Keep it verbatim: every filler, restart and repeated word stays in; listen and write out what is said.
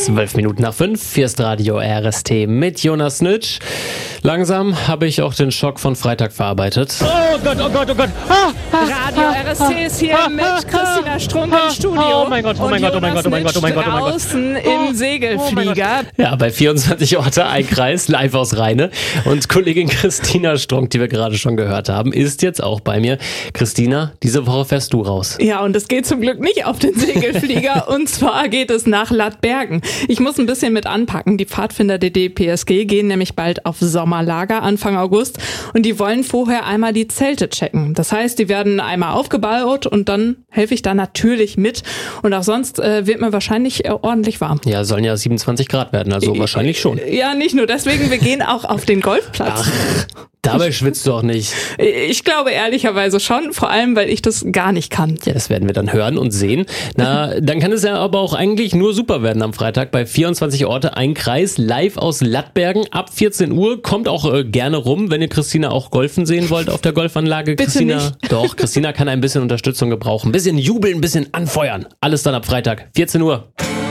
Zwölf Minuten nach fünf, hier ist Radio R S T mit Jonas Nitsch. Langsam habe ich auch den Schock von Freitag verarbeitet. Oh Gott, oh Gott, oh Gott. Ah, ah, Radio R S T ist hier mit Christina Strunk im Studio. Oh mein Gott, oh mein Gott, oh mein Gott, oh mein Gott, oh mein Gott, oh mein Gott. Draußen im Segelflieger. Ja, bei vierundzwanzig Orte, ein Kreis, live aus Rheine. Und Kollegin Christina Strunk, die wir gerade schon gehört haben, ist jetzt auch bei mir. Christina, diese Woche fährst du raus. Ja, und es geht zum Glück nicht auf den Segelflieger. Und zwar geht es nach Lattbergen. Ich muss ein bisschen mit anpacken. Die Pfadfinder der D P S G gehen nämlich bald auf Sommerlager Anfang August. Und die wollen vorher einmal die Zelte checken. Das heißt, die werden einmal aufgebaut und dann helfe ich da natürlich mit. Und auch sonst äh, wird mir wahrscheinlich äh, ordentlich warm. Ja, sollen ja siebenundzwanzig Grad werden, also äh, wahrscheinlich schon. Ja, nicht nur deswegen, wir gehen auch auf den Golfplatz. Ach, dabei schwitzt du auch nicht. Ich glaube ehrlicherweise schon, vor allem, weil ich das gar nicht kann. Ja, das werden wir dann hören und sehen. Na, dann kann es ja aber auch eigentlich nur super werden am Freitag bei vierundzwanzig Orte, ein Kreis, live aus Lattbergen ab vierzehn Uhr. Kommt auch äh, gerne rum, wenn ihr Christina auch golfen sehen wollt auf der Golfanlage. Bitte Christina, nicht. Doch, Christina kann ein bisschen Unterstützung gebrauchen. Ein bisschen jubeln, ein bisschen anfeuern. Alles dann ab Freitag, vierzehn Uhr.